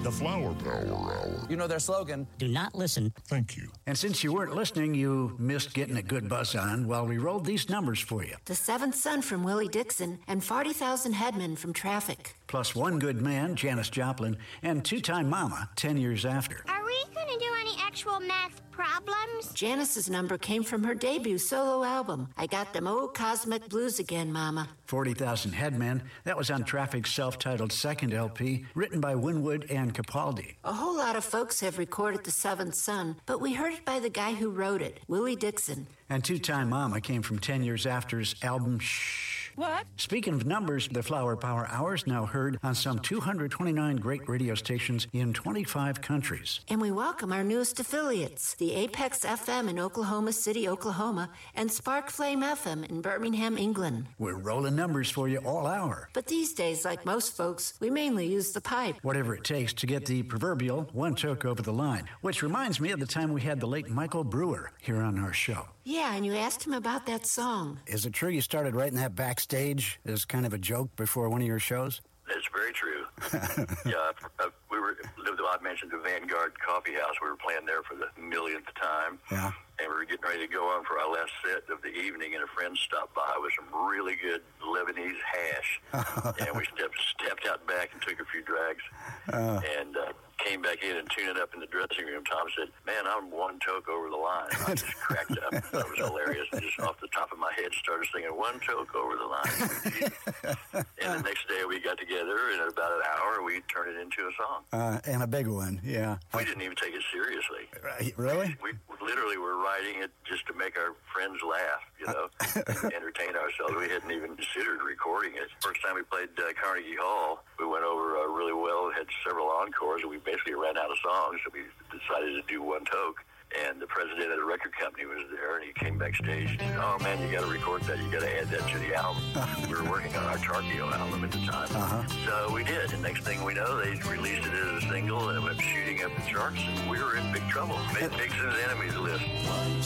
The Flower Power Hour. You know their slogan, do not listen. Thank you. And since you weren't listening, you missed getting a good buzz on while we rolled these numbers for you. The Seventh Son from Willie Dixon and 40,000 Headmen from Traffic. Plus One Good Man, Janis Joplin, and Two-Time Mama, 10 years after. Are we going to do any actual math problems? Janis's number came from her debut solo album, I Got Them Old Cosmic Blues Again, Mama. 40,000 Headmen, that was on Traffic's self-titled second LP, written by Winwood and Capaldi. A whole lot of folks have recorded The Seventh Son, but we heard it by the guy who wrote it, Willie Dixon. And Two-Time Mama came from 10 years after's album Shh. What? Speaking of numbers, the Flower Power Hour is now heard on some 229 great radio stations in 25 countries. And we welcome our newest affiliates, the Apex FM in Oklahoma City, Oklahoma, and Spark Flame FM in Birmingham, England. We're rolling numbers for you all hour. But these days, like most folks, we mainly use the pipe. Whatever it takes to get the proverbial one toke over the line, which reminds me of the time we had the late Michael Brewer here on our show. Yeah, and you asked him about that song. Is it true you started writing that backstage as kind of a joke before one of your shows? It's very true. Yeah, I mentioned the Vanguard Coffee House. We were playing there for the millionth time. Yeah. And we were getting ready to go on for our last set of the evening, and a friend stopped by with some really good Lebanese hash. And we stepped out back and took a few drags and came back in and tuned it up in the dressing room. Tom said, "Man, I'm one toke over the line." And I just cracked up. That was hilarious. And just off the top of my head started singing "One Toke Over the Line." And the next day we got together, and in about an hour we turned it into a song. And a big one, yeah. We didn't even take it seriously. Really? We literally were writing it just to make our friends laugh, and entertain ourselves. We hadn't even considered recording it. First time we played Carnegie Hall, we went over really well, had several encores, and we basically ran out of songs, so we decided to do One Toke. And the president of the record company was there, and he came backstage and said, "Oh, man, you got to record that. You got to add that to the album." We were working on our Tarkio album at the time. So we did. And next thing we know, they released it as a single, and it went shooting up the charts, and we were in big trouble. Made Dixon's Enemies list.